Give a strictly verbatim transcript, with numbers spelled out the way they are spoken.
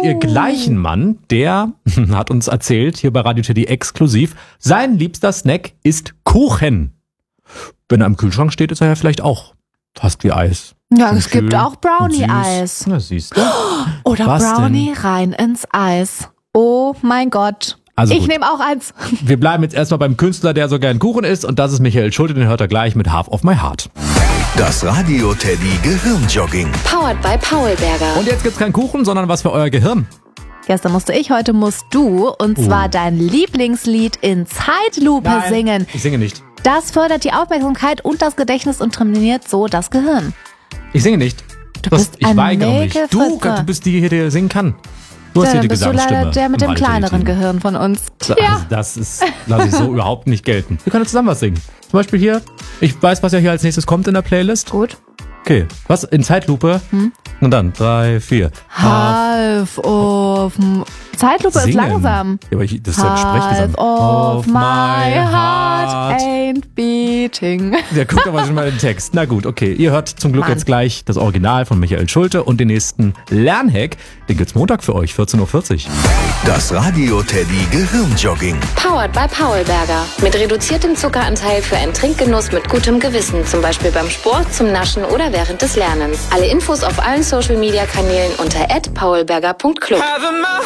ihr gleichen Mann, der hat uns erzählt, hier bei Radio Teddy exklusiv, sein liebster Snack ist Kuchen. Wenn er im Kühlschrank steht, ist er ja vielleicht auch fast wie Eis. Ja, Und es gibt schön auch Brownie-Eis. Na, siehst du. Oder Was Brownie denn? rein ins Eis. Oh mein Gott. Also ich gut. nehme auch eins. Wir bleiben jetzt erstmal beim Künstler, der so gern Kuchen isst. Und das ist Michael Schulte, den hört er gleich mit Half of My Heart. Das Radio Teddy Gehirnjogging. Powered by Paulberger. Und jetzt gibt's keinen Kuchen, sondern was für euer Gehirn. Gestern musste ich, heute musst du. Und zwar dein Lieblingslied in Zeitlupe singen. Ich singe nicht. Das fördert die Aufmerksamkeit und das Gedächtnis und trainiert so das Gehirn. Ich singe nicht. Du Das- bist ich ein weigere mich. Du, Nägelfritze. du bist die hier, die singen kann. Du hast Ja, hier die dann bist du Gesangsstimme. leider der mit im dem Radio kleineren Teddy-Team. Gehirn von uns. Also Ja. das ist, lasse ich so überhaupt nicht gelten. Wir können zusammen was singen. Zum Beispiel hier, ich weiß, was ja hier als nächstes kommt in der Playlist. Gut. Okay, was? In Zeitlupe? Hm? Und dann drei, vier. Half of... m- Zeitlupe ist Singen. langsam. Ja, aber ich, das ist ja Sprechgesang. Half of my heart ain't beating. Ja, guckt aber schon mal den Text. Na gut, okay. Ihr hört zum Glück Mann. jetzt gleich das Original von Michael Schulte und den nächsten Lernhack. Den gibt's Montag für euch, vierzehn Uhr vierzig. Das Radio Teddy Gehirnjogging. Powered by Paulberger. Mit reduziertem Zuckeranteil für einen Trinkgenuss mit gutem Gewissen. Zum Beispiel beim Sport, zum Naschen oder während des Lernens. Alle Infos auf allen Social Media Kanälen unter at paulberger punkt club.